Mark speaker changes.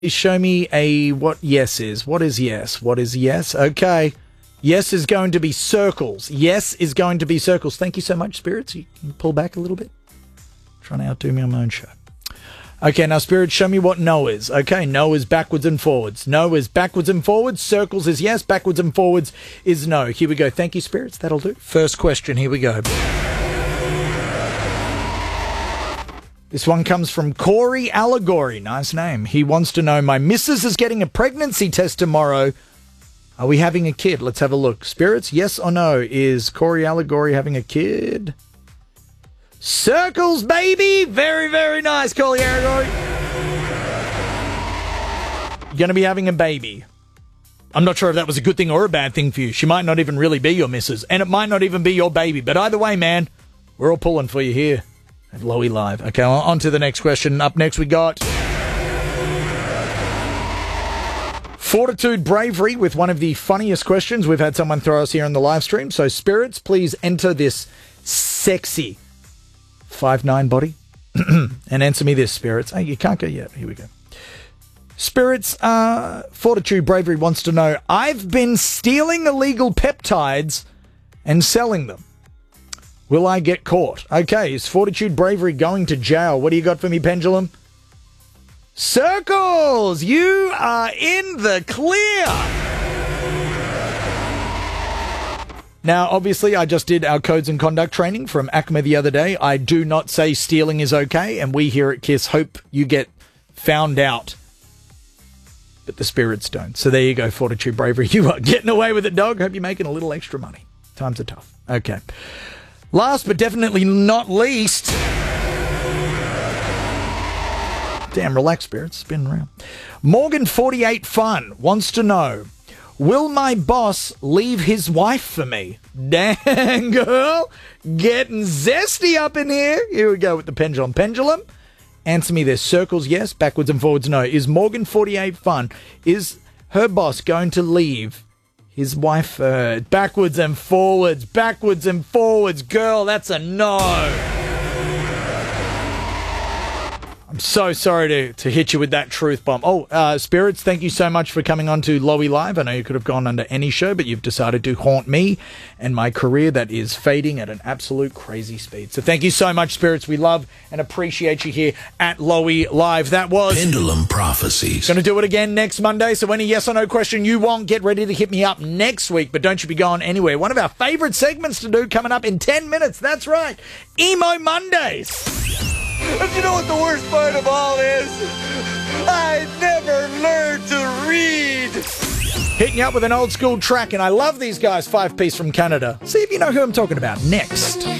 Speaker 1: Show me what yes is. What is yes? What is yes? Okay. Yes is going to be circles. Yes is going to be circles. Thank you so much, Spirits. You can pull back a little bit. Trying to outdo me on my own show. Okay, now, Spirits, show me what no is. Okay, no is backwards and forwards. No is backwards and forwards. Circles is yes. Backwards and forwards is no. Here we go. Thank you, Spirits. That'll do. First question. Here we go. This one comes from Corey Allegory. Nice name. He wants to know, my missus is getting a pregnancy test tomorrow. Are we having a kid? Let's have a look. Spirits, yes or no? Is Corey Allegory having a kid? Circles, baby! Very, very nice, Corey Allegory. You're going to be having a baby. I'm not sure if that was a good thing or a bad thing for you. She might not even really be your missus, and it might not even be your baby. But either way, man, we're all pulling for you here at Lowy Live. Okay, on to the next question. Up next, we got Fortitude Bravery with one of the funniest questions we've had someone throw us here on the live stream. So, Spirits, please enter this sexy 5'9" body and answer me this, Spirits. Hey, you can't go yet. Here we go. Spirits, Fortitude Bravery wants to know, I've been stealing illegal peptides and selling them. Will I get caught? Okay, is Fortitude Bravery going to jail? What do you got for me, Pendulum? Circles! You are in the clear! Now, obviously, I just did our codes and conduct training from ACMA the other day. I do not say stealing is okay, and we here at KISS hope you get found out. But the Spirits don't. So there you go, Fortitude Bravery. You are getting away with it, dog. Hope you're making a little extra money. Times are tough. Okay. Last but definitely not least... Damn, relax, Spirits. Spin around. Morgan 48 Fun wants to know, will my boss leave his wife for me? Dang, girl. Getting zesty up in here. Here we go with the pendulum. Pendulum, answer me this. Circles, yes. Backwards and forwards, no. Is Morgan 48 Fun, is her boss going to leave his wife backwards and forwards? Backwards and forwards. Girl, that's a no. I'm so sorry to hit you with that truth bomb. Oh, Spirits, thank you so much for coming on to Lowy Live. I know you could have gone under any show, but you've decided to haunt me and my career that is fading at an absolute crazy speed. So thank you so much, Spirits. We love and appreciate you here at Lowy Live. That was
Speaker 2: Pendulum Prophecies.
Speaker 1: Going to do it again next Monday. So any yes or no question you want, get ready to hit me up next week. But don't you be going anywhere. One of our favorite segments to do coming up in 10 minutes. That's right. Emo Mondays.
Speaker 3: But you know what the worst part of all is? I never learned to read.
Speaker 1: Hitting you up with an old school track, and I love these guys, 5 Piece from Canada. See if you know who I'm talking about next.